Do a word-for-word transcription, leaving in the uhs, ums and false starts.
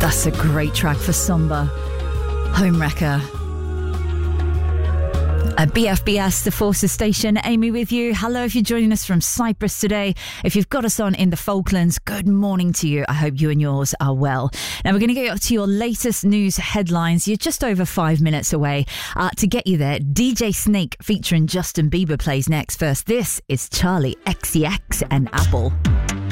That's a great track for Samba. Homewrecker. At B F B S, the Forces Station, Amy with you. Hello if you're joining us from Cyprus today. If you've got us on in the Falklands, good morning to you. I hope you and yours are well. Now we're going to get up to your latest news headlines. You're just over five minutes away. Uh, to get you there, D J Snake featuring Justin Bieber plays next. First, this is Charlie X C X and Apple.